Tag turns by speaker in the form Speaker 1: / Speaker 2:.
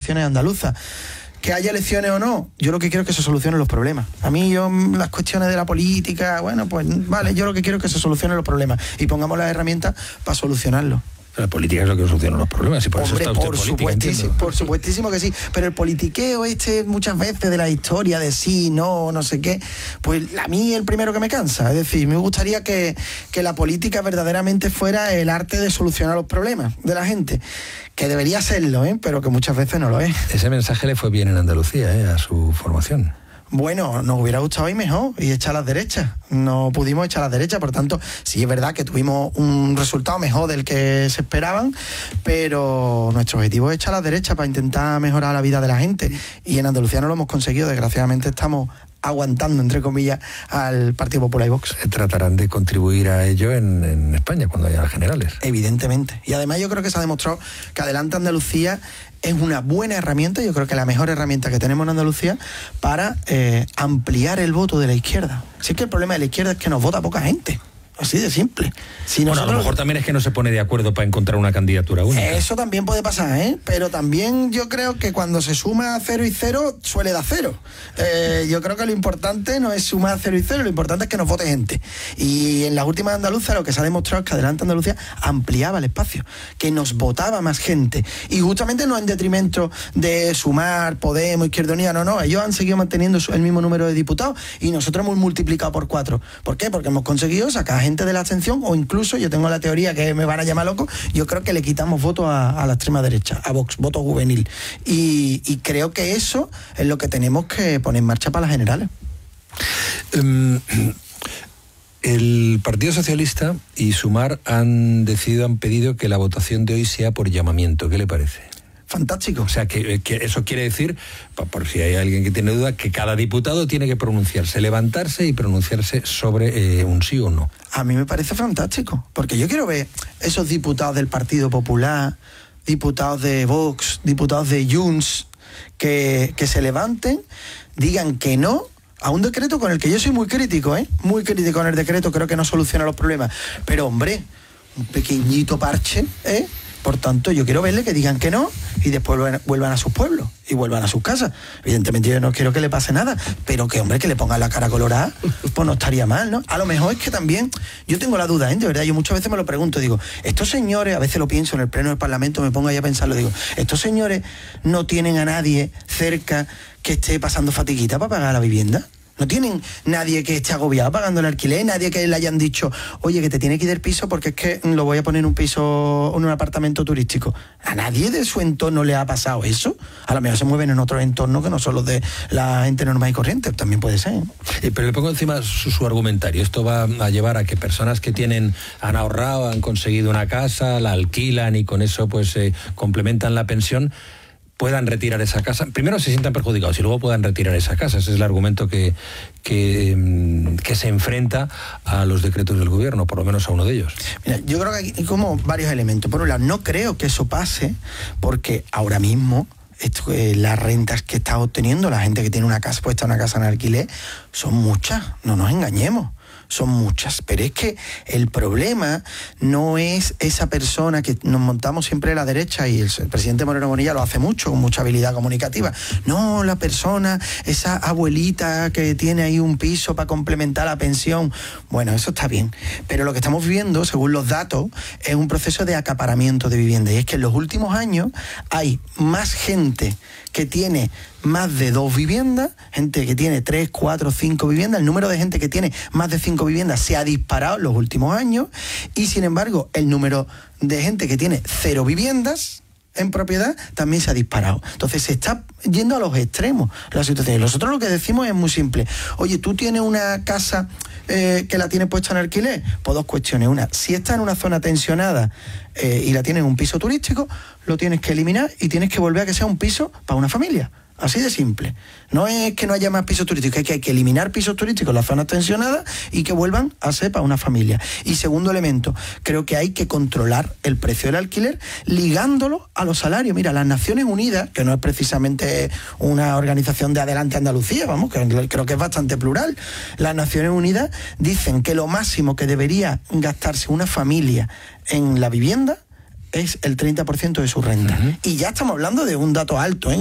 Speaker 1: instituciones andaluzas. Que haya elecciones o no, yo lo que quiero es que se solucionen los problemas. A mí, las cuestiones de la política, bueno, pues vale, yo lo que quiero es que se solucionen los problemas y pongamos las herramientas para solucionarlos.
Speaker 2: La política es lo que soluciona los problemas, y por eso está usted política,
Speaker 1: por supuestísimo que sí, pero el politiqueo muchas veces de la historia de sí, no sé qué, pues a mí el primero que me cansa. Es decir, me gustaría que la política verdaderamente fuera el arte de solucionar los problemas de la gente, que debería serlo, pero que muchas veces no lo es.
Speaker 2: Ese mensaje le fue bien en Andalucía, a su formación.
Speaker 1: Bueno, nos hubiera gustado ir mejor y echar las derechas. No pudimos echar las derechas, por tanto, sí es verdad que tuvimos un resultado mejor del que se esperaban, pero nuestro objetivo es echar las derechas para intentar mejorar la vida de la gente. Y en Andalucía no lo hemos conseguido, desgraciadamente estamos aguantando, entre comillas, al Partido Popular y Vox.
Speaker 2: Tratarán de contribuir a ello en España cuando haya las generales.
Speaker 1: Evidentemente. Y además yo creo que se ha demostrado que Adelante Andalucía es una buena herramienta, yo creo que la mejor herramienta que tenemos en Andalucía para ampliar el voto de la izquierda. Si es que el problema de la izquierda es que nos vota poca gente. Así de simple. Si
Speaker 2: bueno, a lo mejor también es que no se pone de acuerdo para encontrar una candidatura única.
Speaker 1: Eso también puede pasar, pero también yo creo que cuando se suma 0 y 0, suele dar 0. Yo creo que lo importante no es sumar 0 y 0, lo importante es que nos vote gente. Y en las últimas andaluzas lo que se ha demostrado es que Adelante Andalucía ampliaba el espacio, que nos votaba más gente. Y justamente no en detrimento de Sumar, Podemos, Izquierda Unida, no. Ellos han seguido manteniendo el mismo número de diputados y nosotros hemos multiplicado por 4. ¿Por qué? Porque hemos conseguido sacar gente de la abstención, o incluso, yo tengo la teoría que me van a llamar loco, yo creo que le quitamos votos a la extrema derecha, a Vox, voto juvenil. Y creo que eso es lo que tenemos que poner en marcha para las generales.
Speaker 2: El Partido Socialista y Sumar han pedido que la votación de hoy sea por llamamiento. ¿Qué le parece?
Speaker 1: Fantástico.
Speaker 2: O sea, que eso quiere decir, por si hay alguien que tiene duda, que cada diputado tiene que pronunciarse, levantarse y pronunciarse sobre un sí o no.
Speaker 1: A mí me parece fantástico, porque yo quiero ver esos diputados del Partido Popular, diputados de Vox, diputados de Junts, que se levanten, digan que no a un decreto con el que yo soy muy crítico, muy crítico con el decreto, creo que no soluciona los problemas. Pero, hombre, un pequeñito parche, Por tanto, yo quiero verle que digan que no y después vuelvan a sus pueblos y vuelvan a sus casas. Evidentemente yo no quiero que le pase nada, pero que, hombre, que le pongan la cara colorada, pues no estaría mal, ¿no? A lo mejor es que también, yo tengo la duda, de verdad, yo muchas veces me lo pregunto, digo, estos señores, a veces lo pienso en el pleno del Parlamento, me pongo ahí a pensarlo, digo, estos señores no tienen a nadie cerca que esté pasando fatiguita para pagar la vivienda. No tienen nadie que esté agobiado pagando el alquiler, nadie que le hayan dicho, oye, que te tiene que ir del piso porque es que lo voy a poner en un piso, en un apartamento turístico. A nadie de su entorno le ha pasado eso. A lo mejor se mueven en otros entornos que no son los de la gente normal y corriente, también puede ser.
Speaker 2: Pero le pongo encima su argumentario. Esto va a llevar a que personas que han ahorrado, han conseguido una casa, la alquilan y con eso pues complementan la pensión, puedan retirar esa casa. Primero se sientan perjudicados y luego puedan retirar esa casa. Ese es el argumento que se enfrenta a los decretos del gobierno, por lo menos a uno de ellos.
Speaker 1: Mira, yo creo que hay como varios elementos. Por un lado, no creo que eso pase porque ahora mismo las rentas que está obteniendo la gente que tiene una casa puesta, una casa en alquiler, son muchas, no nos engañemos. Son muchas, pero es que el problema no es esa persona que nos montamos siempre a la derecha, y el presidente Moreno Bonilla lo hace mucho, con mucha habilidad comunicativa. No, la persona, esa abuelita que tiene ahí un piso para complementar la pensión. Bueno, eso está bien, pero lo que estamos viviendo, según los datos, es un proceso de acaparamiento de vivienda, y es que en los últimos años hay más gente que tiene más de 2 viviendas, gente que tiene 3, 4, 5 viviendas. El número de gente que tiene más de 5 viviendas se ha disparado en los últimos años, y sin embargo el número de gente que tiene 0 viviendas en propiedad también se ha disparado. Entonces se está yendo a los extremos la situación. Y nosotros lo que decimos es muy simple. Oye, tú tienes una casa que la tienes puesta en alquiler, pues 2 cuestiones. Una, si está en una zona tensionada y la tienes en un piso turístico, lo tienes que eliminar y tienes que volver a que sea un piso para una familia. Así de simple. No es que no haya más pisos turísticos, es que hay que eliminar pisos turísticos en las zonas tensionadas y que vuelvan a ser para una familia. Y segundo elemento, creo que hay que controlar el precio del alquiler ligándolo a los salarios. Mira, las Naciones Unidas, que no es precisamente una organización de Adelante Andalucía, vamos, que creo que es bastante plural, las Naciones Unidas dicen que lo máximo que debería gastarse una familia en la vivienda es el 30% de su renta. Y ya estamos hablando de un dato alto,